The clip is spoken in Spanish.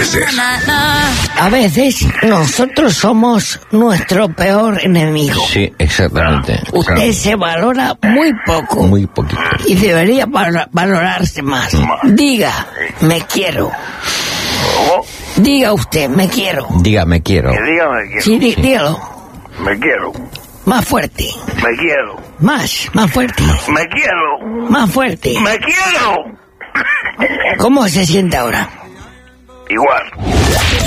estés. A veces nosotros somos nuestro peor enemigo. Sí, exactamente. Usted se valora muy poco. Muy poquito. Y debería valorarse más. Diga, me quiero. Diga usted, me quiero. Diga, me quiero. Que diga me quiero. Sí, dígalo. Me quiero. Más fuerte. Me quiero. Más fuerte. Me quiero. Más fuerte. Me quiero. ¿Cómo se siente ahora? Igual.